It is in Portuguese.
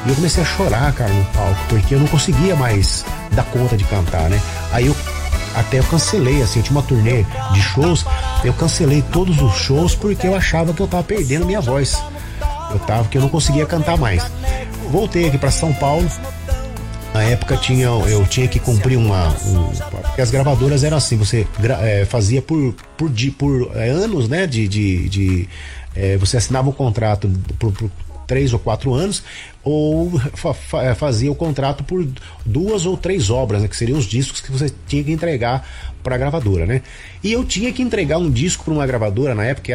E eu comecei a chorar, cara, no palco, porque eu não conseguia mais dar conta de cantar, né? Aí eu cancelei, assim, eu tinha uma turnê de shows, eu cancelei todos os shows porque eu achava que eu tava perdendo minha voz. Que eu não conseguia cantar mais. Voltei aqui pra São Paulo. Na época eu tinha que cumprir porque as gravadoras eram assim, você fazia por anos, né? Você assinava um contrato por 3 ou 4 anos, ou fazia o contrato por 2 ou 3 obras, né, que seriam os discos que você tinha que entregar para a gravadora, né? E eu tinha que entregar um disco para uma gravadora na época,